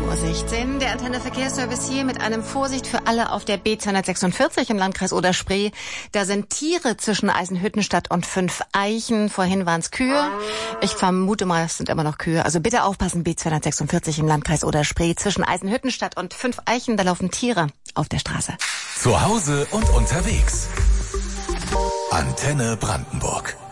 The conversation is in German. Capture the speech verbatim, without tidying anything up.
Uhr sechzehn, der Antenne Verkehrsservice hier mit einem Vorsicht für alle auf der B zweihundertsechsundvierzig im Landkreis Oder-Spree. Da sind Tiere zwischen Eisenhüttenstadt und Fünf Eichen. Vorhin waren es Kühe. Ich vermute mal, es sind immer noch Kühe. Also bitte aufpassen, B zweihundertsechsundvierzig im Landkreis Oder-Spree. Zwischen Eisenhüttenstadt und Fünf Eichen, da laufen Tiere auf der Straße. Zu Hause und unterwegs. Antenne Brandenburg.